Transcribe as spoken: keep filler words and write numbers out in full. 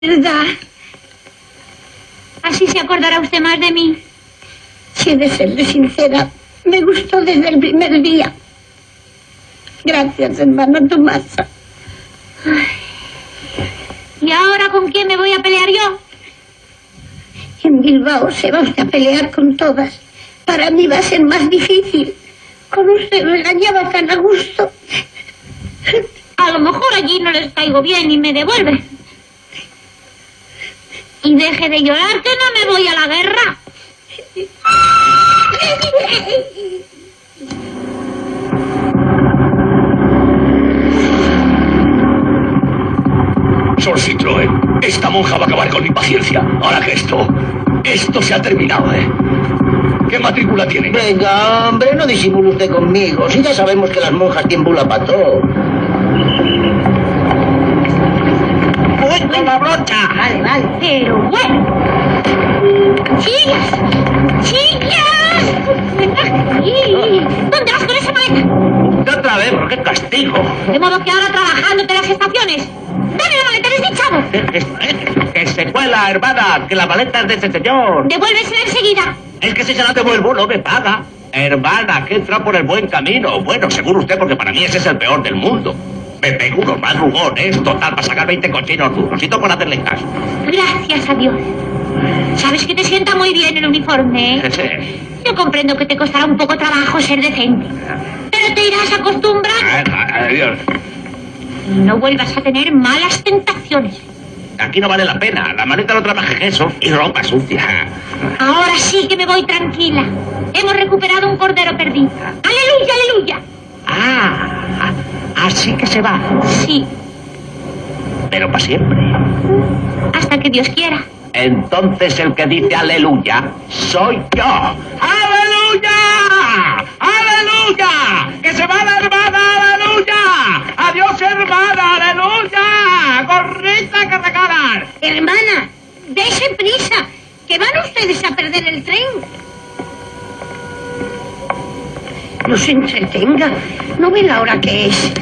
¿Verdad? Así se acordará usted más de mí. Si he de serle sincera, me gustó desde el primer día. Gracias, hermano Tomasa. ¿Y ahora con quién me voy a pelear yo? En Bilbao se va usted a pelear con todas. Para mí va a ser más difícil. Con usted me engañaba tan a gusto. A lo mejor allí no les caigo bien y me devuelven. Y deje de llorar, que no me voy a la guerra. Sor Citroën, esta monja va a acabar con mi paciencia. Ahora que esto, esto se ha terminado, ¿eh? ¿Qué matrícula tiene? Venga, hombre, no disimule usted conmigo. Si ya sabemos que las monjas tienen bula para todo. ¡Uy, con la brocha! Vale, vale. Pero bueno. ¡Chillas! ¡Chillas! ¡Venga aquí! ¿Dónde vas con esa maleta? Otra vez, ¿por qué castigo? De modo que ahora trabajándote las estaciones. ¡Dame la maleta, eres dichado! Que, que se cuela, hermana, que la maleta es de ese señor. Devuélvesela enseguida. Es que si se la devuelvo no me paga. Hermana, que entra por el buen camino. Bueno, seguro usted, porque para mí ese es el peor del mundo. Me pego unos madrugones, total, para sacar veinte cochinos duros. Y todo por hacerle caso. Gracias a Dios. Sabes que te sienta muy bien el uniforme, ¿eh? Sí. Yo comprendo que te costará un poco trabajo ser decente. Pero te irás acostumbrando. Adiós. Y no vuelvas a tener malas tentaciones. Aquí no vale la pena. La maleta no trabaja queso y ropa sucia. Ahora sí que me voy tranquila. Hemos recuperado un cordero perdido. ¡Aleluya, aleluya! Ah, así que se va. Sí, Pero para siempre. hasta que Dios quiera. Entonces el que dice aleluya soy yo. ¡Aleluya! ¡Aleluya! ¡Que se va la hermana! ¡Aleluya! ¡Adiós, hermana! ¡Aleluya! ¡Corrita que regalan! Hermana, dése prisa, que van ustedes a perder el tren. No se entretenga. ¿No ve la hora que es?